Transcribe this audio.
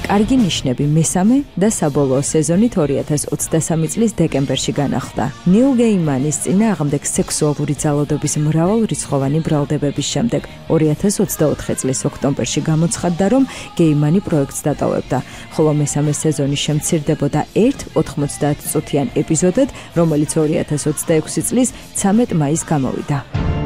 კარგი ნიშნები მესამე და საბოლოო სეზონით 2023 წლის დეკემბერში განახლდა. ნილ გეიმანის წინააღმდეგ სექსუალური ძალადობის მრავალრიცხოვანი ბრალდებების შემდეგ 2024 წლის ოქტომბერში გამოცხადდა, რომ გეიმანი პროექტს დატოვებდა, ხოლო მესამე სეზონი შემცირდებოდა ერთ 90 წუთიან ეპიზოდად, რომელიც 2026 წლის 13 მაისს გამოვიდა.